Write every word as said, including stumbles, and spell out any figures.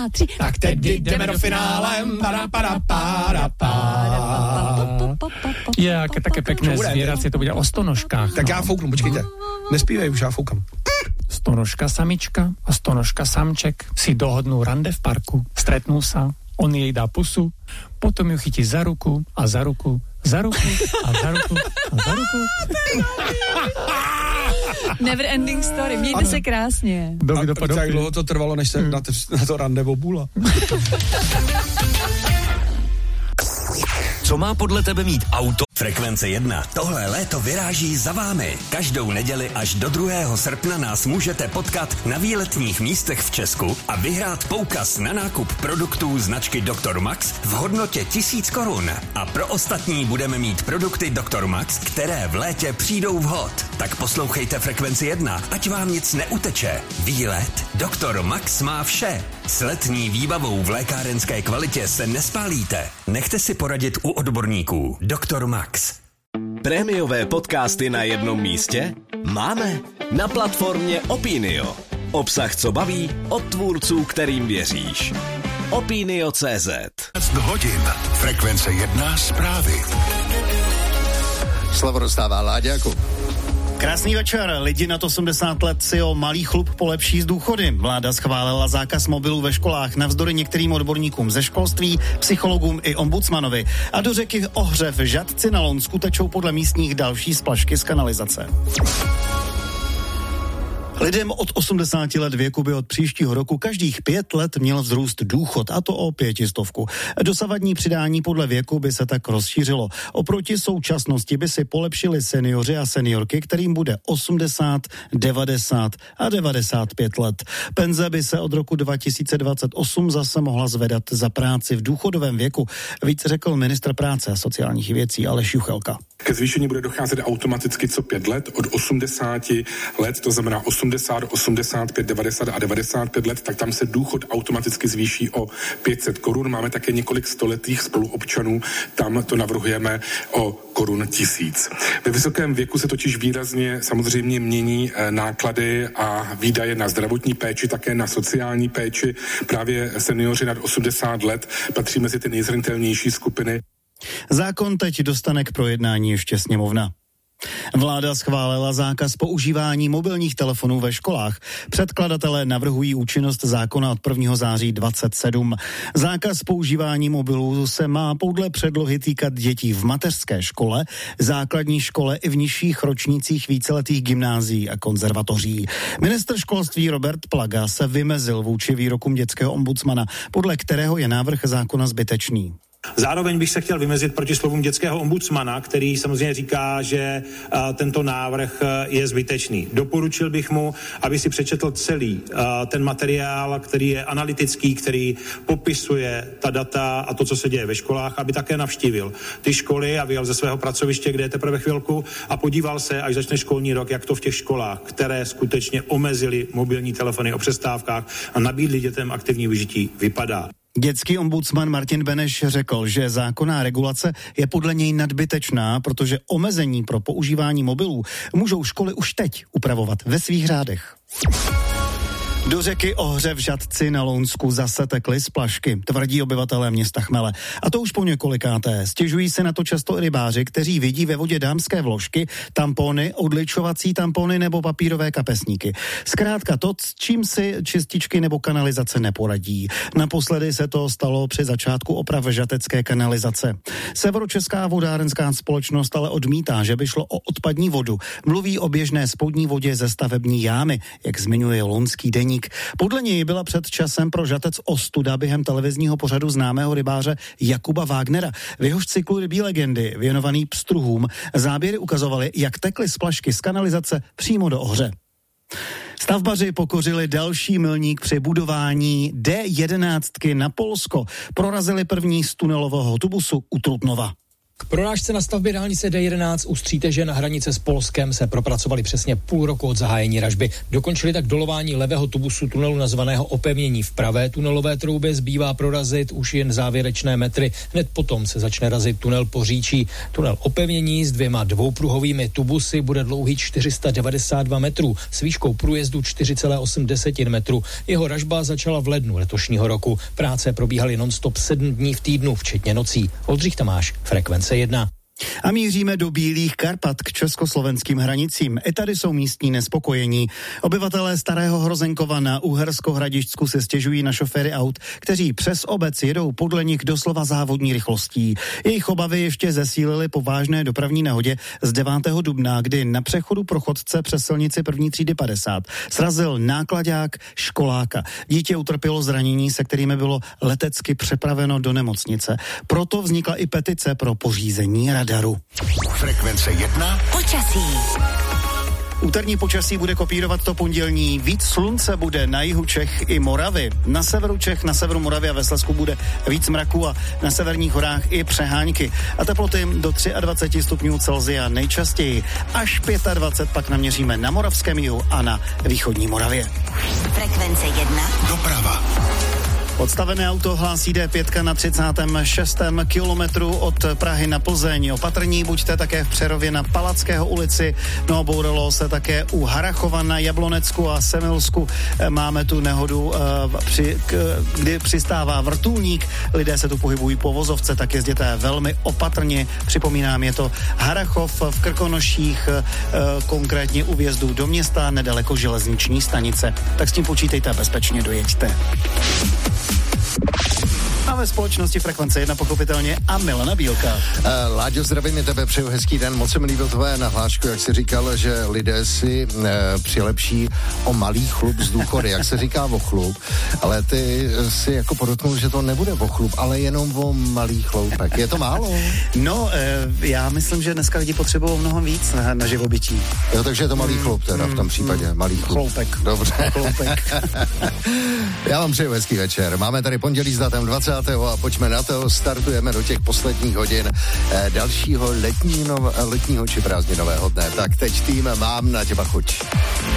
dva, tři. Tak tedy jdeme do finále. Para, para, para, para. Je, jaké také pekné zvieracie, to bude o stonožkách. Tak já fouknu, počkejte. Nespívej už, já foukám. Stonožka samička a stonožka samček si dohodnú rande v parku, stretnú sa, on jej dá pusu, potom ju chytí za ruku a za ruku, za ruku a za ruku a za ruku. Never ending story, mějte se krásně. A jak dlouho to trvalo, než se hmm. na, to, na to rande obula? Co má podle tebe mít auto? Frekvence jedna. Tohle léto vyráží za vámi. Každou neděli až do druhého srpna nás můžete potkat na výletních místech v Česku a vyhrát poukaz na nákup produktů značky doktor Max v hodnotě tisíc korun. A pro ostatní budeme mít produkty doktor Max, které v létě přijdou vhod. Tak poslouchejte Frekvenci jedna, ať vám nic neuteče. Výlet doktor Max má vše. S letní výbavou v lékárenské kvalitě se nespálíte. Nechte si poradit u odborníků. doktor Max. Prémiové podcasty na jednom místě? Máme. Na platformě Opinio. Obsah, co baví, od tvůrců, kterým věříš. Opinio tečka cé zet. hodin. Frekvence jedna zprávy. Slovo dostává Láďáku. Krásný večer. Lidi nad osmdesát let si o malý chlup polepší z důchody. Vláda schválila zákaz mobilů ve školách navzdory některým odborníkům ze školství, psychologům i ombudsmanovi. A do řeky Ohře v Žatci na Lounsku tečou podle místních další splašky z kanalizace. Lidem od osmdesáti let věku by od příštího roku každých pět let měl vzrůst důchod, a to o pětistovku. Dosavadní přidání podle věku by se tak rozšířilo. Oproti současnosti by si polepšili seniori a seniorky, kterým bude osmdesát, devadesát a devadesát pět let. Penze by se od roku dva tisíce dvacet osm zase mohla zvedat za práci v důchodovém věku. Víc řekl ministr práce a sociálních věcí Aleš Juchelka. Ke zvýšení bude docházet automaticky co pět let, od osmdesáti let, to znamená osmdesát, osmdesát pět, devadesát a devadesát pět let, tak tam se důchod automaticky zvýší o pět set korun. Máme také několik stoletých spoluobčanů, tam to navrhujeme o korun tisíc. Ve vysokém věku se totiž výrazně samozřejmě mění náklady a výdaje na zdravotní péči, také na sociální péči. Právě seniori nad osmdesát let patří mezi ty nejzranitelnější skupiny. Zákon teď dostane k projednání ještě sněmovna. Vláda schválila zákaz používání mobilních telefonů ve školách. Předkladatelé navrhují účinnost zákona od prvního září dvacet sedm. Zákaz používání mobilů se má podle předlohy týkat dětí v mateřské škole, základní škole i v nižších ročnících víceletých gymnázií a konzervatoří. Ministr školství Robert Plaga se vymezil vůči výrokům dětského ombudsmana, podle kterého je návrh zákona zbytečný. Zároveň bych se chtěl vymezit proti slovům dětského ombudsmana, který samozřejmě říká, že uh, tento návrh uh, je zbytečný. Doporučil bych mu, aby si přečetl celý uh, ten materiál, který je analytický, který popisuje ta data a to, co se děje ve školách, aby také navštívil ty školy a vyjel ze svého pracoviště, kde je teprve chvilku, a podíval se, až začne školní rok, jak to v těch školách, které skutečně omezily mobilní telefony o přestávkách a nabídly dětem aktivní vyžití, vypadá. Dětský ombudsman Martin Beneš řekl, že zákonná regulace je podle něj nadbytečná, protože omezení pro používání mobilů můžou školy už teď upravovat ve svých řádech. Do řeky Ohře v Žatci na Lounsku zase tekly splašky, tvrdí obyvatelé města Chmele. A to už po několikáté. Stěžují se na to často i rybáři, kteří vidí ve vodě dámské vložky, tampony, odličovací tampony nebo papírové kapesníky. Zkrátka to, s čím si čističky nebo kanalizace neporadí. Naposledy se to stalo při začátku oprav žatecké kanalizace. Severočeská vodárenská společnost ale odmítá, že by šlo o odpadní vodu. Mluví o běžné spodní vodě ze stavební jámy, jak zmiňuje Lounský deník. Podle něj byla před časem pro Žatec ostuda během televizního pořadu známého rybáře Jakuba Wagnera. V jehož cyklu Rybí legendy, věnovaný pstruhům, záběry ukazovaly, jak tekly splašky z kanalizace přímo do Ohře. Stavbaři pokořili další milník při budování D jedenáct na Polsko. Prorazili první z tunelového autobusu u Trutnova. K prorážce na stavbě dálnice D jedenáct u Stříteže na hranice s Polskem se propracovali přesně půl roku od zahájení ražby. Dokončili tak dolování levého tubusu tunelu nazvaného opevnění. V pravé tunelové troubě zbývá prorazit už jen závěrečné metry. Hned potom se začne razit tunel Poříčí. Tunel opevnění s dvěma dvoupruhovými tubusy bude dlouhý čtyři sta devadesát dva metrů s výškou průjezdu čtyři celá osm metru. Jeho ražba začala v lednu letošního roku. Práce probíhaly non-stop sedm dní v týdnu, včetně nocí. Oldřich Tamáš, Frekvence jedna. A míříme do Bílých Karpat k československým hranicím. I tady jsou místní nespokojení. Obyvatelé Starého Hrozenkova na Uhersko-Hradišťsku se stěžují na šoféry aut, kteří přes obec jedou podle nich doslova závodní rychlostí. Jejich obavy ještě zesílily po vážné dopravní nehodě z devátého dubna, kdy na přechodu pro chodce přes silnici první třídy padesát srazil náklaďák školáka. Dítě utrpělo zranění, se kterými bylo letecky přepraveno do nemocnice. Proto vznikla i petice pro pořízení radaru. Frekvence jedna. Počasí. Úterní počasí bude kopírovat to pondělní. Víc slunce bude na jihu Čech i Moravy. Na severu Čech, na severu Moravy a ve Slezsku bude víc mraku a na severních horách i přehánky. A teploty do dvacet tři stupňů Celsia nejčastěji. Až dvacet pět pak naměříme na Moravském jihu a na východní Moravě. Frekvence jedna. Doprava. Odstavené auto hlásí D pět na třicátém šestém kilometru od Prahy na Plzeň. Opatrní buďte také v Přerově na Palackého ulici. No, bouralo se také u Harachova na Jablonecku a Semilsku. Máme tu nehodu, uh, při, k, kdy přistává vrtulník. Lidé se tu pohybují po vozovce, tak jezděte velmi opatrně. Připomínám, je to Harachov v Krkonoších, uh, konkrétně u vjezdu do města, nedaleko železniční stanice. Tak s tím počítejte a bezpečně dojeďte. A ve společnosti Frekvence jedna pochopitelně a Milana Bílka. Uh, Láďo, zdravím i tebe, přeju hezký den. Moc se mi líbil tvoje nahlášku, jak jsi říkal, že lidé si uh, přilepší o malý chlup z důchody, jak se říká o chlup, ale ty si jako podotknul, že to nebude o chlup, ale jenom o malý chloupek. Je to málo? No, uh, já myslím, že dneska lidi potřebují mnohem víc na, na živobytí. Jo, takže je to malý chlup teda v tom případě, malý chlup. Chloupek. Dobře. Chloupek. Já vám přeju hezký večer. Máme tady pondělí s datem dvacátého a pojďme na to, startujeme do těch posledních hodin eh, dalšího letního, letního či prázdninového dne. Tak teď tým mám na těba chuť.